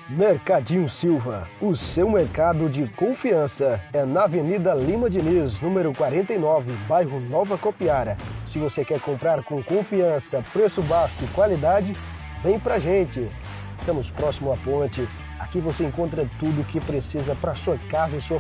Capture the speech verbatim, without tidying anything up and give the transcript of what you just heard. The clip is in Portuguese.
Mercadinho Silva, o seu mercado de confiança, é na Avenida Lima Diniz, número quarenta e nove, bairro Nova Copiara. Se você quer comprar com confiança, preço baixo e qualidade, vem pra gente. Estamos próximo à ponte. Aqui você encontra tudo o que precisa para sua casa e sua